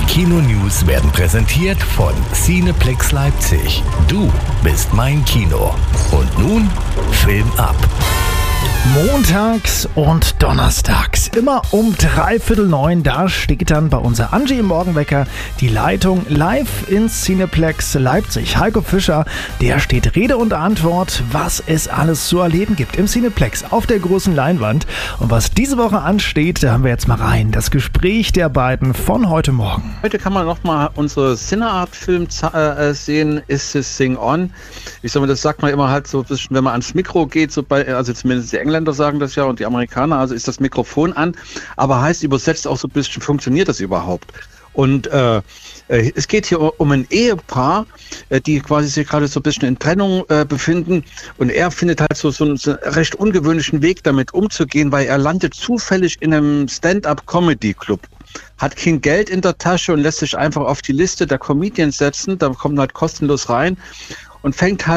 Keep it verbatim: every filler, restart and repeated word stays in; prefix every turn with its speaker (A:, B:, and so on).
A: Kino-News werden präsentiert von Cineplex Leipzig. Du bist mein Kino. Und nun Film ab.
B: Montags und donnerstags, immer um dreiviertel neun, da steht dann bei unser Angie im Morgenwecker die Leitung live ins Cineplex Leipzig. Heiko Fischer, der steht Rede und Antwort, was es alles zu erleben gibt im Cineplex auf der großen Leinwand. Und was diese Woche ansteht, da haben wir jetzt mal rein. Das Gespräch der beiden von heute Morgen.
C: Heute kann man nochmal unsere Cineart-Film äh, sehen, Is This Thing On? Ich sag mal, das sagt man immer halt so ein bisschen, wenn man ans Mikro geht, so bei, also zumindest die Engländer sagen das ja und die Amerikaner, also ist das Mikrofon an, aber heißt übersetzt auch so ein bisschen, funktioniert das überhaupt? Und äh, es geht hier um ein Ehepaar, äh, die quasi sich gerade so ein bisschen in Trennung äh, befinden und er findet halt so, so einen, so einen recht ungewöhnlichen Weg damit umzugehen, weil er landet zufällig in einem Stand-up-Comedy-Club. Hat kein Geld in der Tasche und lässt sich einfach auf die Liste der Comedians setzen, da kommt halt kostenlos rein und fängt halt